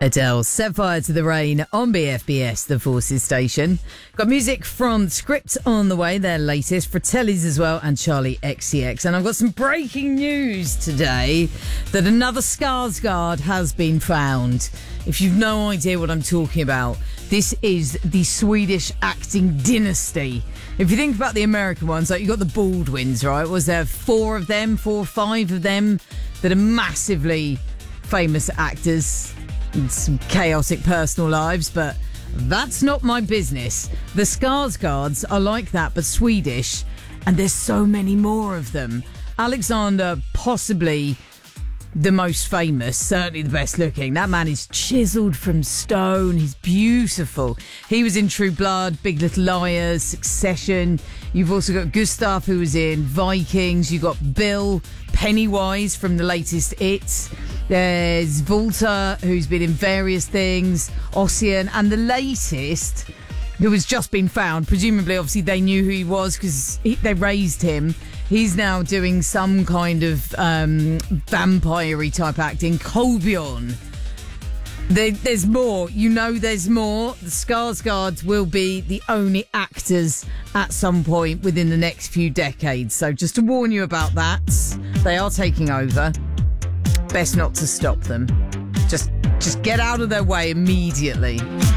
Adele, Set Fire to the Rain on BFBS, the Forces station. Got music from Script on the way, their latest, Fratellis as well, and Charlie XCX. And I've got some breaking news today that another Skarsgård has been found. If you've no idea what I'm talking about, this is the Swedish acting dynasty. If you think about the American ones, like you got the Baldwins, right? Was there four or five of them that are massively famous actors? Some chaotic personal lives, but that's not my business. The Skarsgårds are like that, but Swedish, and there's so many more of them. Alexander, possibly the most famous, certainly the best looking. That man is chiseled from stone. He's beautiful. He was in True Blood, Big Little Liars, Succession. You've also got Gustav, who was in Vikings. You've got Bill Pennywise from the latest It. There's Volta, who's been in various things, Ossian, and the latest, who has just been found. Presumably, obviously, they knew who he was because they raised him. He's now doing some kind of vampire-y type acting. Kolbjorn. There's more. You know there's more. The Skarsgårds will be the only actors at some point within the next few decades. So just to warn you about that, they are taking over. Best not to stop them. Just get out of their way immediately.